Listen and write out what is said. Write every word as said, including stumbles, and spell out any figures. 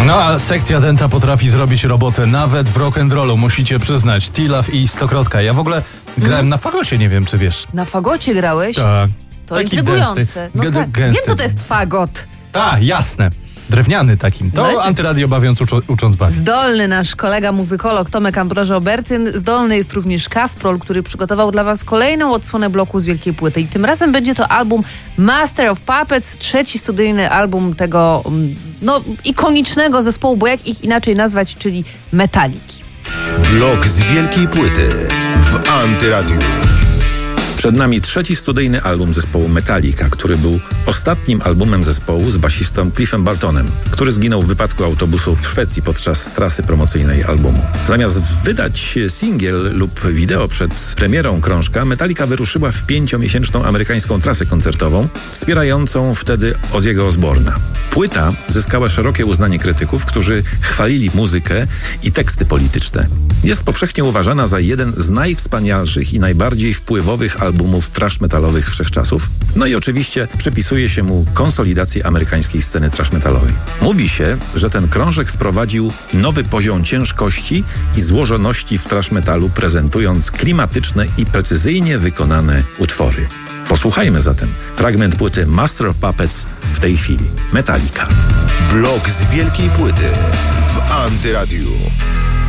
No a sekcja Denta potrafi zrobić robotę nawet w rock'n'rollu, musicie przyznać. T-Love i Stokrotka. Ja w ogóle grałem mm. na fagocie, nie wiem czy wiesz. Na fagocie grałeś? Tak. To taki intrygujące. Gęsty, no g- tak. gęsty. Wiem, co to jest fagot. Tak, jasne. Drewniany takim. To No. antyradio bawiąc uczo- ucząc bawić. Zdolny nasz kolega muzykolog Tomek Ambrożo-Bertyn. Zdolny jest również Kasprol, który przygotował dla was kolejną odsłonę bloku z wielkiej płyty. I tym razem będzie to album Master of Puppets, trzeci studyjny album tego no, ikonicznego zespołu, bo jak ich inaczej nazwać, czyli Metaliki. Blok z wielkiej płyty w Antyradiu. Przed nami trzeci studyjny album zespołu Metallica, który był ostatnim albumem zespołu z basistą Cliffem Bartonem, który zginął w wypadku autobusu w Szwecji podczas trasy promocyjnej albumu. Zamiast wydać singiel lub wideo przed premierą krążka, Metallica wyruszyła w pięciomiesięczną amerykańską trasę koncertową, wspierającą wtedy Ozzy'ego Osbourna. Płyta zyskała szerokie uznanie krytyków, którzy chwalili muzykę i teksty polityczne. Jest powszechnie uważana za jeden z najwspanialszych i najbardziej wpływowych albumów thrash metalowych wszechczasów. No i oczywiście przypisuje się mu konsolidację amerykańskiej sceny thrash metalowej. Mówi się, że ten krążek wprowadził nowy poziom ciężkości i złożoności w thrash metalu, prezentując klimatyczne i precyzyjnie wykonane utwory. Posłuchajmy zatem fragment płyty Master of Puppets w tej chwili. Metallica. Blok z wielkiej płyty w Antyradiu.